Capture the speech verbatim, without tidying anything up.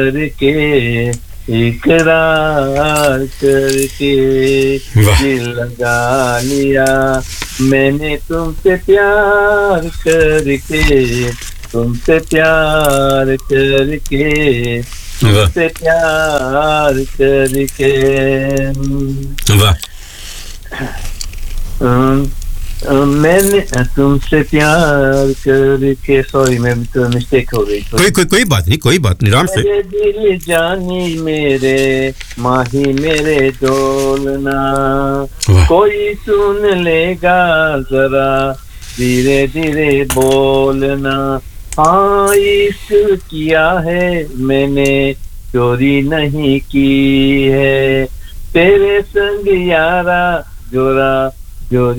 करके इकरार करके दिल लगा लिया मैंने तुमसे प्यार करके तुमसे प्यार करके तुमसे प्यार करके वाह मैंने तुमसे प्यार करके सॉरी मैं तो मिस्टेक हो गई कोई कोई कोई बात नहीं कोई बात नहीं आराम से मेरे दिल जानी मेरे माही मेरे डोलना कोई सुन लेगा जरा धीरे धीरे बोलना हाँ इश्क किया है मैंने चोरी नहीं की है तेरे संग यारा जोरा जोरी